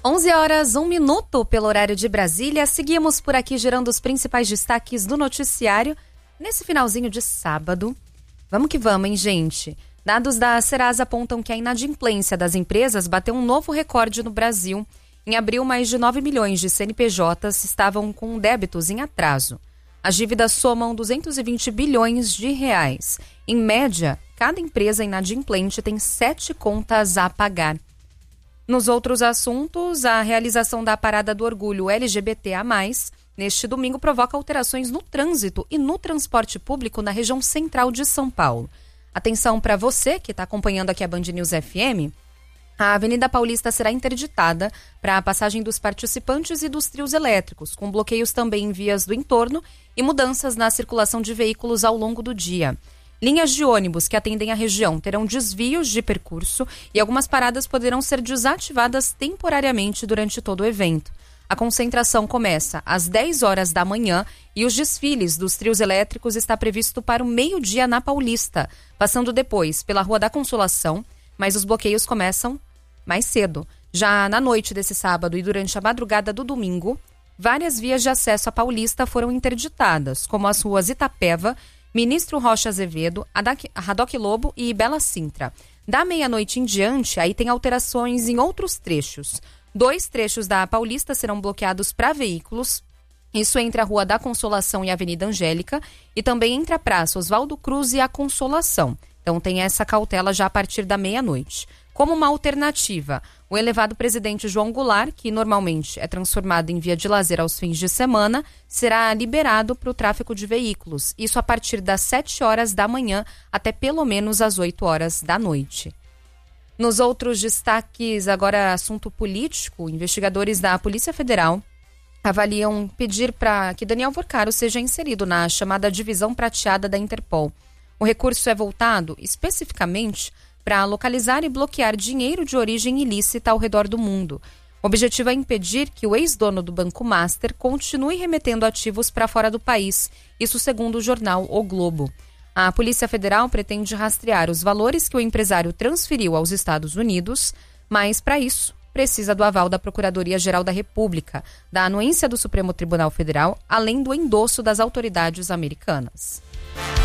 11 horas, 1 minuto pelo horário de Brasília. Seguimos por aqui gerando os principais destaques do noticiário nesse finalzinho de sábado. Vamos que vamos, hein, gente? Dados da Serasa apontam que a inadimplência das empresas bateu um novo recorde no Brasil. Em abril, mais de 9 milhões de CNPJs estavam com débitos em atraso. As dívidas somam 220 bilhões de reais. Em média, cada empresa inadimplente tem 7 contas a pagar. Nos outros assuntos, a realização da Parada do Orgulho LGBTA+, neste domingo, provoca alterações no trânsito e no transporte público na região central de São Paulo. Atenção para você que está acompanhando aqui a Band News FM. A Avenida Paulista será interditada para a passagem dos participantes e dos trios elétricos, com bloqueios também em vias do entorno e mudanças na circulação de veículos ao longo do dia. Linhas de ônibus que atendem a região terão desvios de percurso e algumas paradas poderão ser desativadas temporariamente durante todo o evento. A concentração começa às 10 horas da manhã e os desfiles dos trios elétricos está previsto para o meio-dia na Paulista, passando depois pela Rua da Consolação, mas os bloqueios começam mais cedo. Já na noite desse sábado e durante a madrugada do domingo, várias vias de acesso à Paulista foram interditadas, como as ruas Itapeva, Ministro Rocha Azevedo, Radoc Lobo e Bela Sintra. Da meia-noite em diante, aí tem alterações em outros trechos. 2 trechos da Paulista serão bloqueados para veículos, isso entre a Rua da Consolação e a Avenida Angélica, e também entre a Praça Oswaldo Cruz e a Consolação. Então tem essa cautela já a partir da meia-noite. Como uma alternativa, o elevado Presidente João Goulart, que normalmente é transformado em via de lazer aos fins de semana, será liberado para o tráfego de veículos. Isso a partir das 7 horas da manhã até pelo menos às 8 horas da noite. Nos outros destaques, agora assunto político, investigadores da Polícia Federal avaliam pedir para que Daniel Porcaro seja inserido na chamada divisão prateada da Interpol. O recurso é voltado especificamente para localizar e bloquear dinheiro de origem ilícita ao redor do mundo. O objetivo é impedir que o ex-dono do Banco Master continue remetendo ativos para fora do país, isso segundo o jornal O Globo. A Polícia Federal pretende rastrear os valores que o empresário transferiu aos Estados Unidos, mas para isso precisa do aval da Procuradoria-Geral da República, da anuência do Supremo Tribunal Federal, além do endosso das autoridades americanas.